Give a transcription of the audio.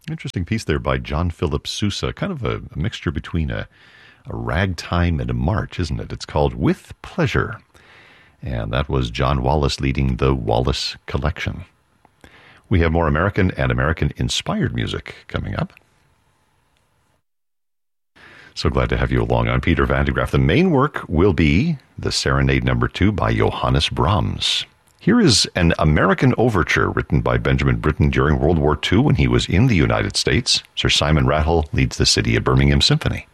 Interesting piece there by John Philip Sousa, kind of a mixture between a ragtime and a march, isn't it? It's called With Pleasure. And that was John Wallace leading the Wallace Collection. We have more American and American-inspired music coming up. So glad to have you along. I'm Peter Van de Graaff. The main work will be the Serenade No. 2 by Johannes Brahms. Here is an American overture written by Benjamin Britten during World War II when he was in the United States. Sir Simon Rattle leads the City of Birmingham Symphony.